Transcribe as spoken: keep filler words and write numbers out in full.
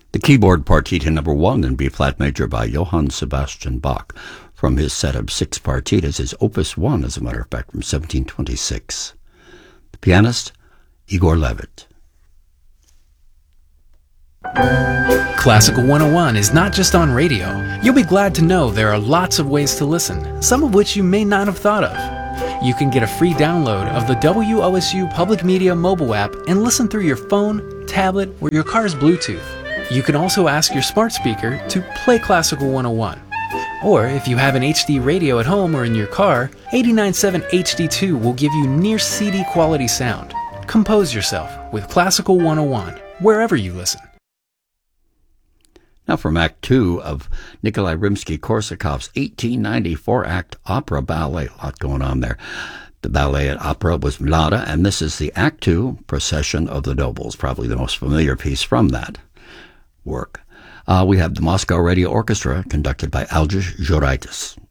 The keyboard partita number one in B-flat major by Johann Sebastian Bach from his set of six partitas is Opus one, as a matter of fact, from seventeen twenty-six. The pianist, Igor Levit. Classical one oh one is not just on radio. You'll be glad to know there are lots of ways to listen, some of which you may not have thought of. You can get a free download of the W O S U Public Media mobile app and listen through your phone, tablet, or your car's Bluetooth. You can also ask your smart speaker to play Classical one oh one. Or if you have an H D radio at home or in your car, eighty-nine point seven H D two will give you near C D quality sound. Compose yourself with Classical one oh one, wherever you listen. Now from Act Two of Nikolai Rimsky-Korsakov's eighteen ninety-four act opera ballet. A lot going on there. The ballet at opera was Mlada, and this is the Act Two, Procession of the Nobles, probably the most familiar piece from that work. Uh, we have the Moscow Radio Orchestra, conducted by Algis Zhoraitis.